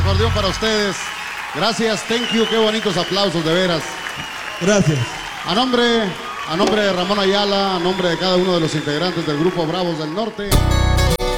acordeón para ustedes. Gracias, thank you, qué bonitos aplausos, de veras. Gracias. A nombre de Ramón Ayala, a nombre de cada uno de los integrantes del grupo Bravos del Norte.